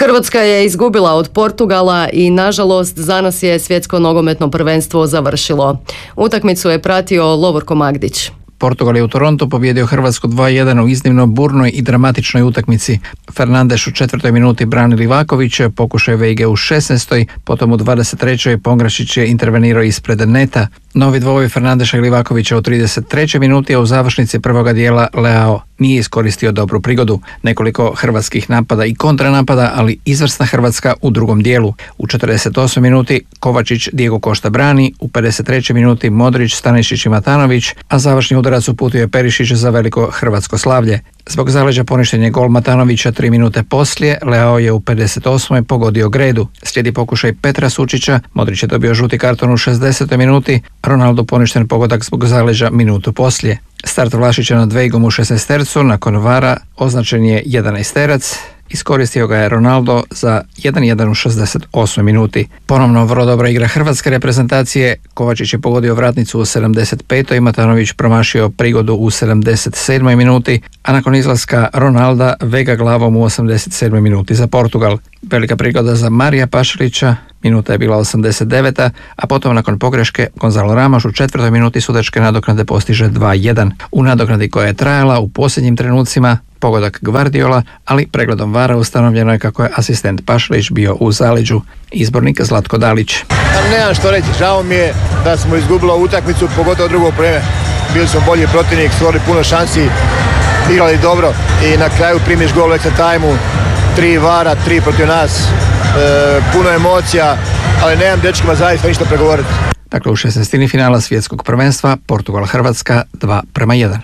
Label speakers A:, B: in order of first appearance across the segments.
A: Hrvatska je izgubila od Portugala i nažalost za nas je svjetsko nogometno prvenstvo završilo. Utakmicu je pratio Lovorko Magdić.
B: Portugal je u Torontu pobijedio Hrvatsku 2-1 u iznimno burnoj i dramatičnoj utakmici. Fernandes u 4. minuti brani Livaković, pokušaj Vejge u 16. Potom u 23. Pongrašić je intervenirao ispred neta. Novi dvoboj Fernandeša i Livakovića u 33. minuti, a u završnici prvoga dijela Leao nije iskoristio dobru prigodu. Nekoliko hrvatskih napada i kontranapada, ali izvrsna Hrvatska u drugom dijelu. U 48. minuti Kovačić Diego Costa brani, u 53. minuti Modrić, Stanišić i Matanović, a završni udarac uputio je Perišić za veliko hrvatsko slavlje. Zbog zaleđa poništen je gol Matanovića 3 minute poslije, Leao je u 58. pogodio gredu. Slijedi pokušaj Petra Sučića, Modrić je dobio žuti karton u 60. minuti, Ronaldo poništen pogodak zbog zaleđa minutu poslije. Start Vlašića nad Vejgom u 16. nakon vara označen je 11. Iskoristio ga je Ronaldo za 1-1 u 68. minuti. Ponovno vrlo dobra igra hrvatske reprezentacije, Kovačić je pogodio vratnicu u 75. i Matanović promašio prigodu u 77. minuti, a nakon izlaska Ronalda Vega glavom u 87. minuti za Portugal. Velika prigoda za Marija Pašalića, minuta je bila 89. a potom nakon pogreške Gonzalo Ramos u 4. minuti sudačke nadoknade postiže 2-1. U nadoknadi koja je trajala u posljednjim trenucima pogodak Gvardiola, ali pregledom vara ustanovljeno je kako je asistent Pašalić bio u zaleđu. Izbornik Zlatko Dalić.
C: Nemam što reći, žao mi je da smo izgubili utakmicu, pogotovo drugo vrijeme. Bili smo bolji protivnik, stvorili puno šansi, igrali dobro i na kraju primiš gol u extra time-u, 3 vara, 3 protiv nas, puno emocija, ali nemam dečkima zaista ništa pregovoriti.
B: Dakle, u 16. finala svjetskog prvenstva Portugal-Hrvatska 2:1.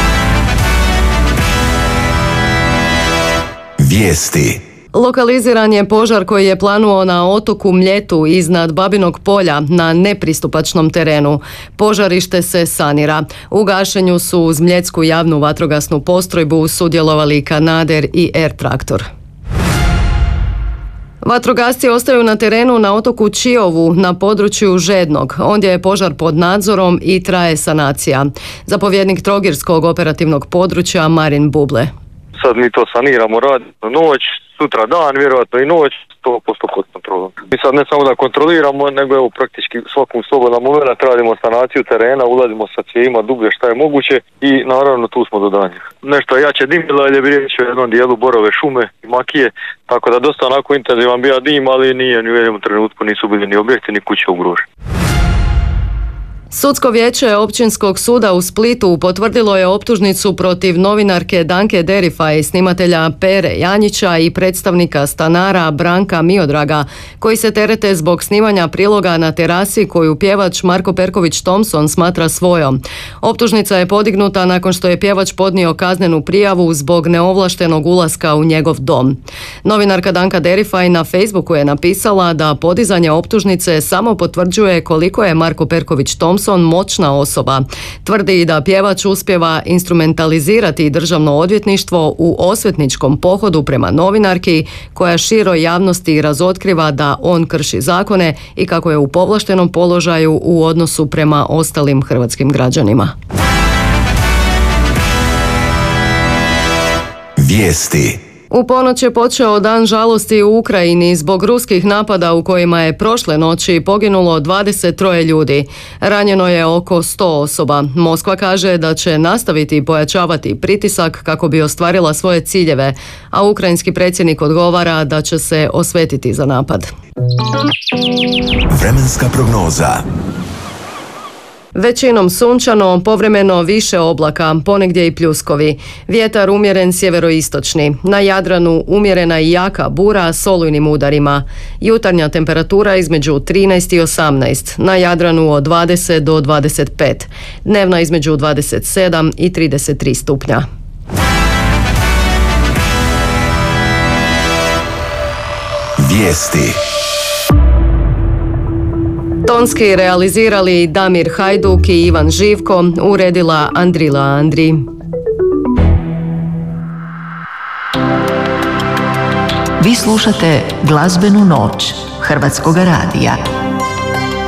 D: Vijesti.
A: Lokaliziran je požar koji je planuo na otoku Mljetu iznad Babinog polja na nepristupačnom terenu. Požarište se sanira. U gašenju su uz Mljetsku javnu vatrogasnu postrojbu sudjelovali kanader i air traktor. Vatrogasci ostaju na terenu na otoku Čiovu na području Žednog. Ondje je požar pod nadzorom i traje sanacija. Zapovjednik Trogirskog operativnog područja Marin Buble.
E: Sad mi to saniramo, radimo noć, sutra dan, vjerojatno i noć, 100% pod kontrolom. Mi sad ne samo da kontroliramo, nego evo praktički svakom slobodnom momentu radimo sanaciju terena, ulazimo sa cijevima dublje šta je moguće i naravno tu smo do danja. Nešto jače dimilo, ali je riječ o jednom dijelu borove šume i makije, tako da dosta onako intenzivan bio dim, ali nije ni u jednom trenutku nisu bili ni objekti ni kuće ugroženi.
A: Sudsko vijeće Općinskog suda u Splitu potvrdilo je optužnicu protiv novinarke Danke Derifaj, snimatelja Pere Janjića i predstavnika stanara Branka Miodraga, koji se terete zbog snimanja priloga na terasi koju pjevač Marko Perković Thompson smatra svojom. Optužnica je podignuta nakon što je pjevač podnio kaznenu prijavu zbog neovlaštenog ulaska u njegov dom. Novinarka Danka Derifaj na Facebooku je napisala da podizanje optužnice samo potvrđuje koliko je Marko Perković Thompson moćna osoba. Tvrdi da pjevač uspijeva instrumentalizirati državno odvjetništvo u osvetničkom pohodu prema novinarki koja široj javnosti razotkriva da on krši zakone i kako je u povlaštenom položaju u odnosu prema ostalim hrvatskim građanima.
D: Vijesti.
A: U ponoć je počeo dan žalosti u Ukrajini zbog ruskih napada u kojima je prošle noći poginulo 23 ljudi. Ranjeno je oko 100 osoba. Moskva kaže da će nastaviti pojačavati pritisak kako bi ostvarila svoje ciljeve, a ukrajinski predsjednik odgovara da će se osvetiti za napad.
D: Vremenska prognoza.
A: Većinom sunčano, povremeno više oblaka, ponegdje i pljuskovi. Vjetar umjeren sjeveroistočni. Na Jadranu umjerena i jaka bura s olujnim udarima. Jutarnja temperatura između 13 i 18. Na Jadranu od 20 do 25. Dnevna između 27 i 33 stupnja.
D: Vijesti.
A: Tonski realizirali Damir Hajduk i Ivan Živko, uredila Andrila Andri.
F: Vi slušate Glazbenu noć Hrvatskoga radija.